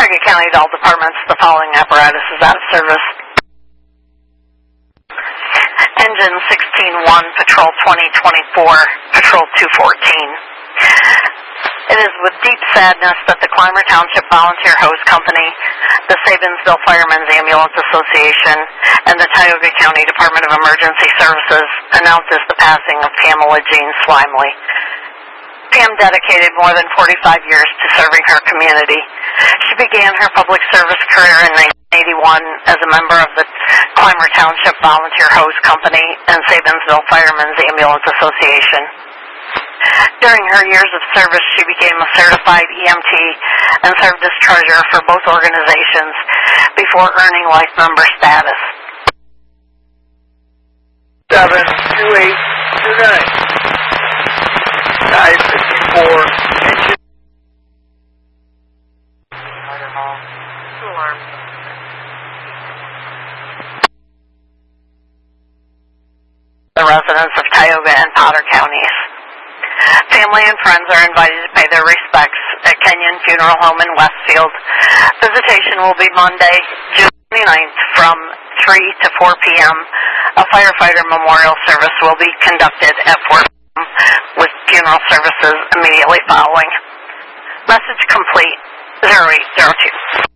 Tioga County to all departments, the following apparatus is out of service. Engine 16-1, Patrol 2024, Patrol 214. It is with deep sadness that the Clymer Township Volunteer Hose Company, the Sabinville Firemen's Ambulance Association, and the Tioga County Department of Emergency Services announces the passing of Pamela Jean Slimely. Pam dedicated more than 45 years to serving her community. She began her public service career in 1981 as a member of the Clymer Township Volunteer Hose Company and Sabinville Firemen's Ambulance Association. During her years of service, she became a certified EMT and served as treasurer for both organizations before earning life member status. 72829. 954. The residents of Tioga and Potter counties. Family and friends are invited to pay their respects at Kenyon Funeral Home in Westfield. Visitation will be Monday, June 29th from 3 to 4 p.m. A firefighter memorial service will be conducted at 4 p.m. with funeral services immediately following. Message complete, 0802.